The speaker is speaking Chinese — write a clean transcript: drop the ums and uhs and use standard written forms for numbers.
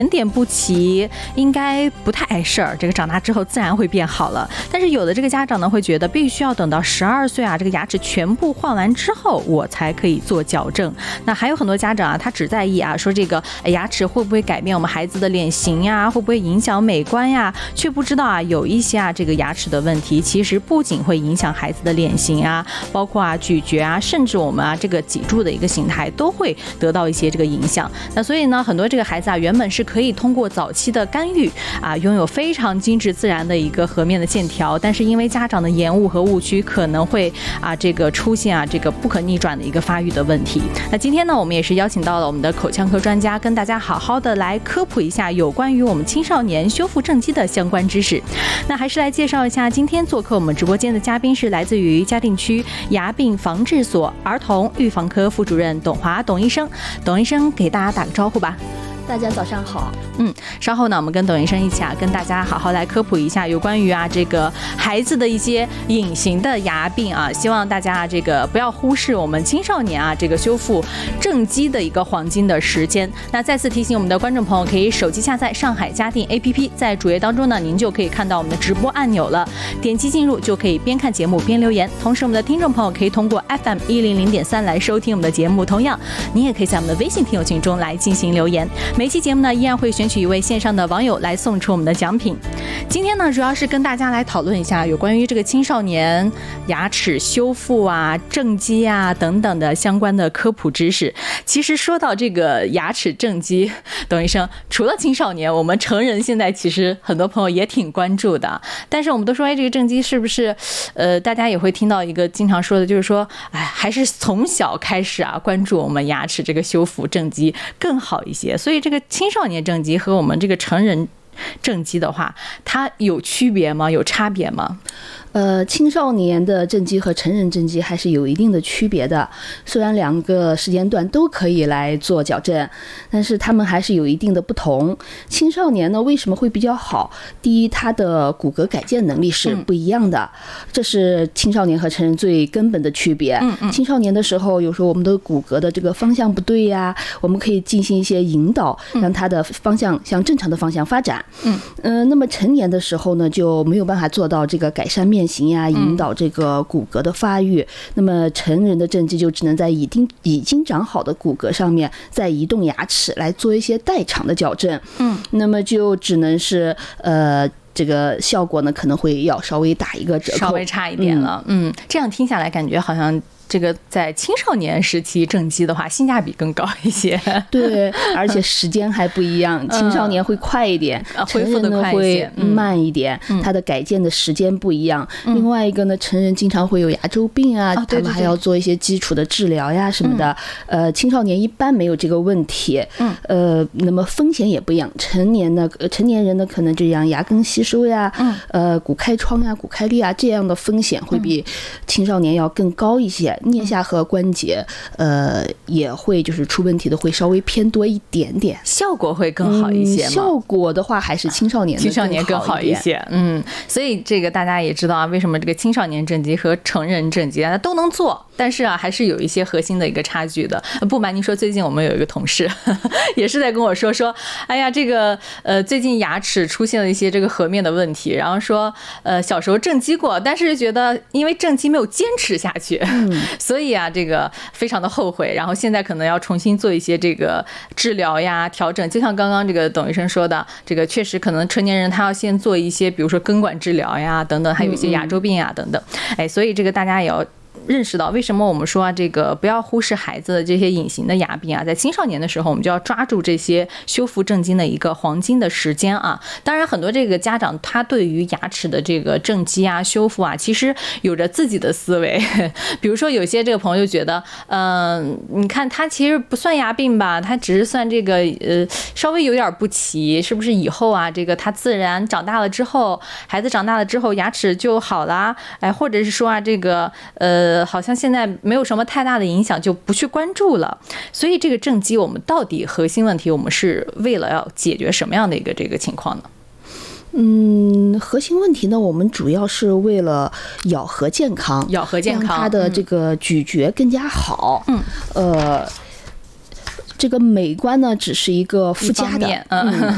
点不齐，应该不太碍事儿，这个长大之后自然会变好了。但是有的这个家长呢会觉得必须要等到12岁啊，这个牙齿全部换完之后我才可以做矫正。那还有很多家长啊，他只在意啊说这个牙齿会不会改变我们孩子的脸型呀，会不会影响美观呀，却不知道啊有一些啊这个牙齿的问题其实不仅会影响孩子的脸型啊，包括啊咀嚼啊，甚至我们啊这个脊柱的一个形态都会得到一些这个影响。那所以呢，很多这个孩子啊原本是可以通过早期的干预啊，拥有非常精致自然的一个颌面的线条，但是因为家长的延误和误区，可能会啊这个出现啊这个不可逆转的一个发育的问题。那今天呢，我们也是邀请到了我们的口腔科专家，跟大家好好的来科普一下有关于我们青少年修复正畸的相关知识。那还是来介绍一下，今天做客我们直播间的嘉宾是来自于嘉定区牙病防治所儿童预防科副主任董华董医生。董医生给大家打个招呼吧。 大家早上好。 稍后呢，我们跟董医生一起啊，跟大家好好来科普一下有关于啊这个孩子的一些隐形的牙病啊，希望大家这个不要忽视我们青少年啊这个修复正畸的一个黄金的时间。那再次提醒我们的观众朋友，可以手机下载上海嘉定 APP， 在主页当中呢，您就可以看到我们的直播按钮了，点击进入就可以边看节目边留言。同时，我们的听众朋友可以通过 FM100.3 来收听我们的节目，同样您也可以在我们的微信听友群中来进行留言。每期节目呢，依然会选取一位线上的网友来送出我们的奖品。今天呢，主要是跟大家来讨论一下有关于这个青少年牙齿修复啊、正畸啊等等的相关的科普知识。其实说到这个牙齿正畸，董医生，除了青少年，我们成人现在其实很多朋友也挺关注的。但是我们都说，这个正畸是不是大家也会听到一个经常说的，就是说，还是从小开始啊，关注我们牙齿这个修复正畸更好一些。所以这个青少年正畸和我们这个成人正畸的话，它有区别吗？有差别吗？ 青少年的正畸和成人正畸还是有一定的区别的。虽然两个时间段都可以来做矫正，但是他们还是有一定的不同。青少年呢，为什么会比较好？第一，他的骨骼改建能力是不一样的，这是青少年和成人最根本的区别。青少年的时候，有时候我们的骨骼的这个方向不对呀，我们可以进行一些引导，让它的方向向正常的方向发展。那么成年的时候呢，就没有办法做到这个改善面型呀，引导这个骨骼的发育。那么成人的正畸就只能在已经长好的骨骼上面再移动牙齿来做一些代偿的矫正。那么就只能是这个效果呢可能会要稍微打一个折扣， 稍微差一点了。这样听下来感觉好像这个在青少年时期正畸的话，性价比更高一些。 对，而且时间还不一样，青少年会快一点， 恢复的快一些， 会慢一点，它的改建的时间不一样。另外一个呢，成人经常会有牙周病啊，他们还要做一些基础的治疗呀什么的。青少年一般没有这个问题。那么风险也不一样，成年人呢可能这样牙根吸收呀，骨开窗呀、骨开裂啊这样的风险会比青少年要更高一些。颞下颌关节也会就是出问题的会稍微偏多一点点， 效果会更好一些吗？ 效果的话还是青少年更好一些。所以这个大家也知道啊，为什么这个青少年正畸和成人正畸它都能做，但是啊还是有一些核心的一个差距的。不瞒您说，最近我们有一个同事也是在跟我说，哎呀，这个最近牙齿出现了一些这个颌面的问题，然后说小时候正畸过，但是觉得因为正畸没有坚持下去。所以啊，这个非常的后悔，然后现在可能要重新做一些这个治疗呀、调整。就像刚刚这个董医生说的，这个确实可能成年人他要先做一些，比如说根管治疗呀等等，还有一些牙周病呀等等。所以这个大家也要认识到为什么我们说啊，这个不要忽视孩子的这些隐形的牙病啊，在青少年的时候，我们就要抓住这些修复正畸的一个黄金的时间啊。当然，很多这个家长他对于牙齿的这个正畸啊、修复啊，其实有着自己的思维。比如说，有些这个朋友就觉得，你看他其实不算牙病吧，他只是算这个稍微有点不齐，是不是以后啊，这个他自然长大了之后，孩子长大了之后牙齿就好啦？或者是说啊，这个好像现在没有什么太大的影响，就不去关注了。所以这个正畸，我们到底核心问题，我们是为了要解决什么样的一个这个情况呢？ 核心问题呢，我们主要是为了咬合健康，让它的这个咀嚼更加好。这个美观呢，只是一个附加的，